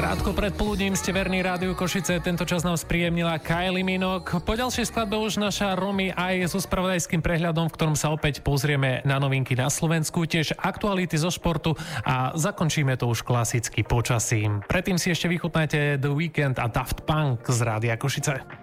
Krátko pred poludním ste verní Rádiu Košice, tento čas nám spríjemnila Kylie Minogue. Po ďalšej skladbe už naša Romy aj so spravodajským prehľadom, v ktorom sa opäť pozrieme na novinky na Slovensku, tiež aktuality zo športu a zakončíme to už klasicky počasím. Predtým si ešte vychutnáte The Weeknd a Daft Punk z Rádia Košice.